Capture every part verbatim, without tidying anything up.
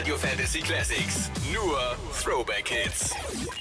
Radio Fantasy Classics. Nur Throwback Hits.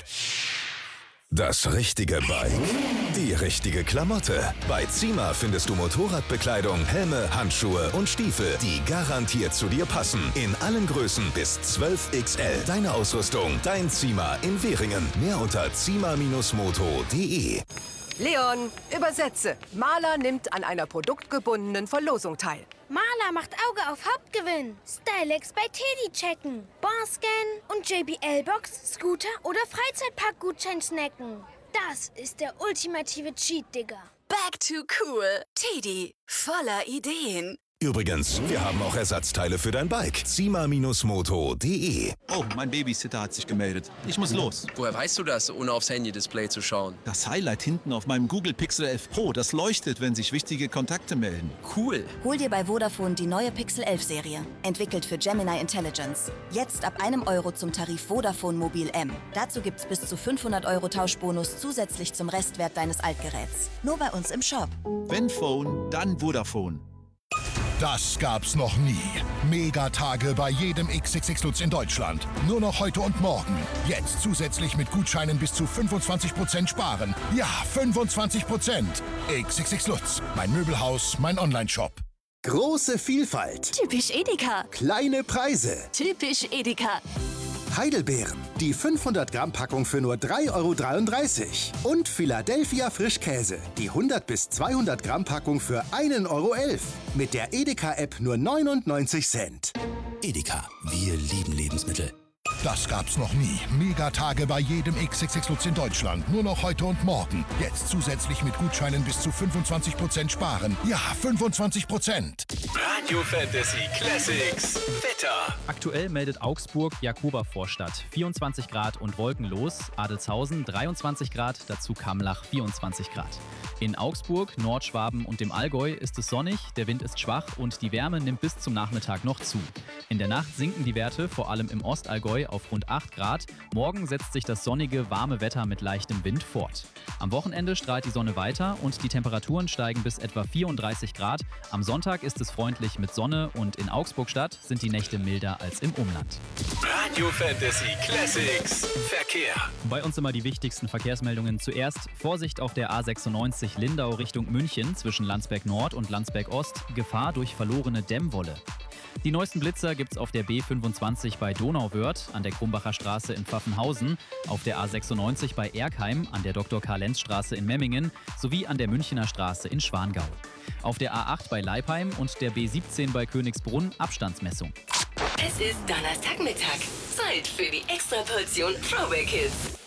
Das richtige Bike, die richtige Klamotte. Bei Zima findest du Motorradbekleidung, Helme, Handschuhe und Stiefel, die garantiert zu dir passen. In allen Größen bis zwölf X L. Deine Ausrüstung, dein Zima in Währingen. Mehr unter zima Bindestrich moto punkt de. Leon, übersetze. Maler nimmt an einer produktgebundenen Verlosung teil. Maler macht Auge auf Hauptgewinn. Stylex bei Teddy checken. Barscan und J B L-Box, Scooter oder Freizeitparkgutschein snacken. Das ist der ultimative Cheat, Digga. Back to cool. Teddy, voller Ideen. Übrigens, wir haben auch Ersatzteile für dein Bike. zima Bindestrich moto punkt de. Oh, mein Babysitter hat sich gemeldet. Ich muss los. Woher weißt du das, ohne aufs Handy-Display zu schauen? Das Highlight hinten auf meinem Google Pixel elf Pro, das leuchtet, wenn sich wichtige Kontakte melden. Cool. Hol dir bei Vodafone die neue Pixel elf Serie. Entwickelt für Gemini Intelligence. Jetzt ab einem Euro zum Tarif Vodafone Mobil M. Dazu gibt's bis zu fünfhundert Euro Tauschbonus zusätzlich zum Restwert deines Altgeräts. Nur bei uns im Shop. Wenn Phone, dann Vodafone. Das gab's noch nie. Megatage bei jedem X X X Lutz in Deutschland. Nur noch heute und morgen. Jetzt zusätzlich mit Gutscheinen bis zu fünfundzwanzig Prozent sparen. Ja, fünfundzwanzig Prozent. X X X Lutz, mein Möbelhaus, mein Onlineshop. Große Vielfalt. Typisch Edeka. Kleine Preise. Typisch Edeka. Heidelbeeren. Die fünfhundert Gramm Packung für nur drei Euro dreiunddreißig. Und Philadelphia Frischkäse. Die hundert bis zweihundert Gramm Packung für ein Euro elf. Mit der Edeka-App nur neunundneunzig Cent. Edeka. Wir lieben Lebensmittel. Das gab's noch nie. Megatage bei jedem X X X Lutz in Deutschland. Nur noch heute und morgen. Jetzt zusätzlich mit Gutscheinen bis zu fünfundzwanzig Prozent sparen. Ja, fünfundzwanzig Prozent. Radio Fantasy Classics. Wetter. Aktuell meldet Augsburg Jakoba-Vorstadt vierundzwanzig Grad und wolkenlos. Adelzhausen dreiundzwanzig Grad, dazu Kamlach vierundzwanzig Grad. In Augsburg, Nordschwaben und dem Allgäu ist es sonnig, der Wind ist schwach und die Wärme nimmt bis zum Nachmittag noch zu. In der Nacht sinken die Werte, vor allem im Ostallgäu, auf rund acht Grad. Morgen setzt sich das sonnige, warme Wetter mit leichtem Wind fort. Am Wochenende strahlt die Sonne weiter und die Temperaturen steigen bis etwa vierunddreißig Grad. Am Sonntag ist es freundlich mit Sonne und in Augsburg-Stadt sind die Nächte milder als im Umland. Radio Fantasy Classics. Verkehr. Bei uns immer die wichtigsten Verkehrsmeldungen. Zuerst Vorsicht auf der A sechsundneunzig Lindau Richtung München zwischen Landsberg Nord und Landsberg Ost. Gefahr durch verlorene Dämmwolle. Die neuesten Blitzer gibt's auf der B fünfundzwanzig bei Donauwörth, an der Krumbacher Straße in Pfaffenhausen, auf der A sechsundneunzig bei Erkheim, an der Doktor Karl-Lenz-Straße in Memmingen sowie an der Münchener Straße in Schwangau. Auf der A acht bei Leipheim und der B siebzehn bei Königsbrunn Abstandsmessung. Es ist Donnerstagmittag. Zeit für die Extraportion Throwback Hits.